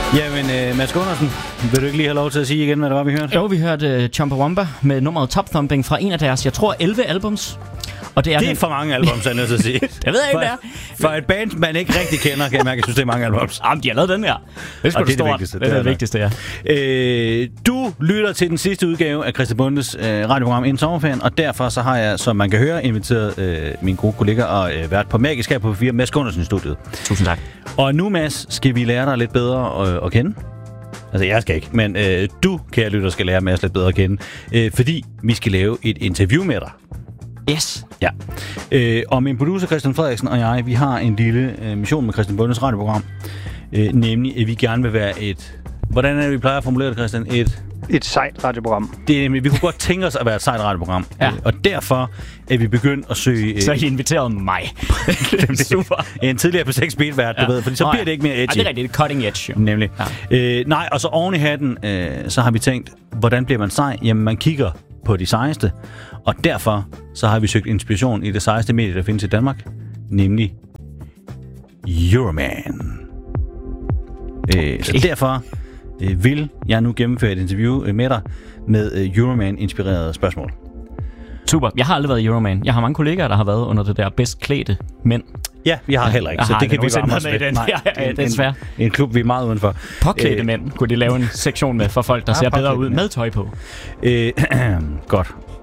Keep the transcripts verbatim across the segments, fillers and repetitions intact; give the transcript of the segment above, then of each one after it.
Jamen, uh, Mads Gundersen, vil du ikke lige have lov til at sige igen, hvad det var, vi hørte? Jo, vi hørte uh, Chumbawamba med nummeret Top Thumping fra en af deres, jeg tror, elleve albums. Og det er, det er den... for mange albums, jeg er nødt til at sige. Det ved jeg ikke, for, det er. For et band, man ikke rigtig kender, kan jeg mærke, at jeg synes, det er mange albums. Jamen, de har lavet den her. Det er det, det, vigtigste, det, det er det vigtigste, ja. Øh, du lytter til den sidste udgave af Christian Bondes øh, radioprogram Inden Sommerferien, og derfor så har jeg, som man kan høre, inviteret øh, mine gode kolleger og øh, vært på Magisk her på P fire, Mads Gundersen i studiet. Tusind tak. Og nu, Mads, skal vi lære dig lidt bedre at, at kende. Altså, jeg skal ikke, men øh, du, kære lytter, skal lære Mads lidt bedre at kende, øh, fordi vi skal lave et interview med dig. Yes. Ja. Øh, og min producer Christian Frederiksen og jeg, vi har en lille øh, mission med Christian Bondes radioprogram, øh, nemlig at vi gerne vil være et... Hvordan er det, vi plejer at formulere det, Christian? Et... Et sejt radioprogram. Det er nemlig, vi kunne godt tænke os at være et sejt radioprogram. Ja. Øh, og derfor er vi begyndt at søge... Øh, så I inviterede mig. Super. En tidligere P seks Beat-vært, du ja. ved, for så Nå, bliver det ikke mere edgy. Ej, det er rigtigt, det er cutting edge. Jo. Nemlig. Ja. Øh, nej, og så oven i hatten, øh, så har vi tænkt, hvordan bliver man sej? Jamen, man kigger på de sejeste, og derfor så har vi søgt inspiration i det sejeste medie, der findes i Danmark, nemlig Euroman. Okay. Øh, så derfor øh, vil jeg nu gennemføre et interview øh, med dig med øh, Euroman-inspirerede spørgsmål. Super. Jeg har aldrig været Euroman. Jeg har mange kollegaer, der har været under det der bedst klædte mænd. Ja, vi har heller ikke, jeg så har det kan vi varme os med. ved. Nej, ja, ja, det er svært. En, en klub, vi er meget udenfor. Påklædte øh, mænd kunne de lave en sektion med for folk, der ja, ser bedre ud med tøj på. Øh, godt.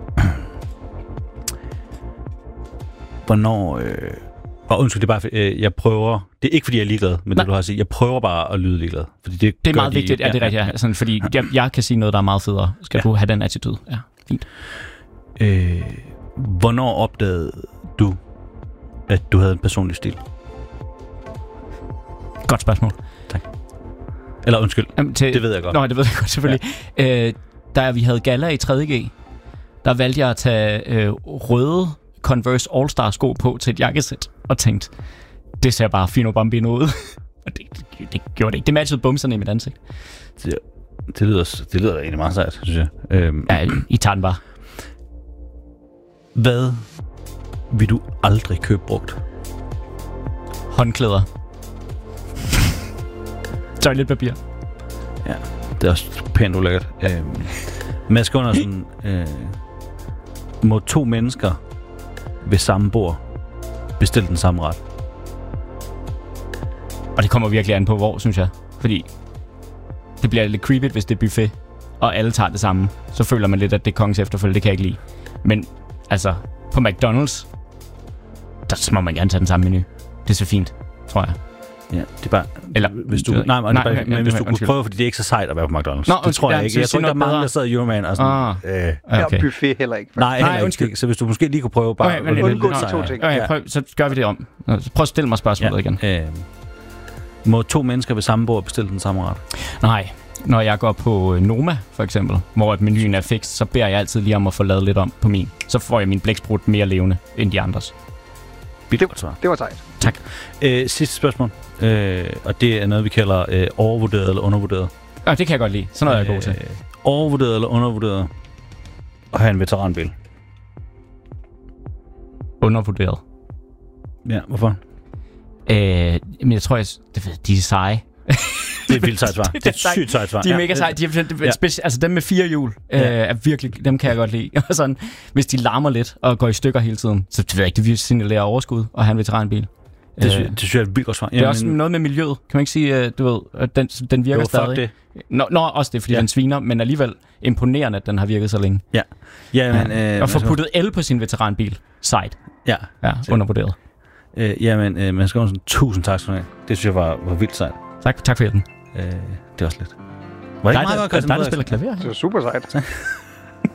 Hvornår... Øh, og undskyld, det er bare, øh, jeg prøver... Det er ikke, fordi jeg er ligeglad med det, du har at sige. Jeg prøver bare at lyde ligeglad. Fordi det det er meget de, vigtigt, ja, det er rigtigt. Ja. Sådan, fordi jeg, jeg kan sige noget, der er meget federe. Skal ja. du have den attitude? Ja, fint. Øh, hvornår opdagede du, at du havde en personlig stil? Godt spørgsmål. Tak. Eller undskyld, Jamen, til, det ved jeg godt. Nå, det ved jeg godt, selvfølgelig. Ja. Øh, da vi havde galla i tredje G, der valgte jeg at tage øh, røde Converse All-Star sko på til et jakkesæt, og tænkte, det ser bare Fino Bambino ud. Og det, det, det gjorde det ikke. Det matchede bumserne i mit ansigt. Det, det, lyder, det lyder da egentlig meget sejt, synes jeg. Øhm, ja, I tager den bare. Hvad vil du aldrig købe brugt? Håndklæder. Toiletpapir. Ja, det er også pænt ulækkert. Øhm, Mads Gundersen, øh, må to mennesker ved samme bord bestille den samme ret? Og det kommer virkelig an på, hvor, synes jeg. Fordi det bliver lidt creepy, hvis det er buffet, og alle tager det samme. Så føler man lidt, at det er kongens efterfølge. Det kan jeg ikke lide. Men altså, på McDonald's, der må man gerne tage den samme menu. Det er så fint, tror jeg. Ja, det er bare... Eller, hvis du, nej, nej, bare, men hvis du kunne prøve, fordi det er ikke så sejt at være på McDonald's. Nå, det tror jeg ikke. Jeg tror ikke, der er mange, der sidder i Euroman og sådan... Ah, øh, okay. Ja, buffet heller ikke. Nej, heller nej, ikke. Så hvis du måske lige kunne prøve bare... Okay, men undgå de to ting. Okay, prøv, så gør vi det om. Prøv at stille mig spørgsmålet ja, igen. Øh, må to mennesker ved samme bord bestille den samme ret? Nej. Når jeg går på Noma, for eksempel, hvor menuen er fix, så beder jeg altid lige om at få lavet lidt om på min. Så får jeg min blæksprut mere levende end de andres. Det, det var sejt. Tak. Øh, sidste spørgsmål. Øh, og det er noget, vi kalder øh, overvurderet eller undervurderet. Ja, det kan jeg godt lide. Sådan noget øh, er jeg god til. Overvurderet eller undervurderet at have en veteranbil? Undervurderet. Ja, hvorfor? Øh, men jeg tror, jeg, det, de er seje. Det er et vildt sejt svar. Det er et sygt sejt svar. De er mega seje. De er, ja. speci- altså dem med fire hjul øh, er virkelig, dem kan jeg godt lide. Og sådan, hvis de larmer lidt og går i stykker hele tiden, så det ved jeg ikke, det vil signalere overskud at have en veteranbil. Det, synes, det synes jeg er et vildt godt svar. Det er også noget med miljøet. Kan man ikke sige, du ved, at den, den virker jo, stadig. Det. Nå, nå, også det, fordi ja. den sviner, men alligevel imponerende, at den har virket så længe. Ja. Ja, men, ja. Øh, og få puttet el på sin veteranbil. Sejt. Ja. Ja, undervurderet. Øh, jamen, øh, Mads Gundersen, tusind tak skal du have. Det synes jeg var, var vildt sejt. Tak, tak for hjælpen. Øh, det er også lidt. Var det ikke meget godt, Christian? Der er der spiller klaver. Det var super sejt.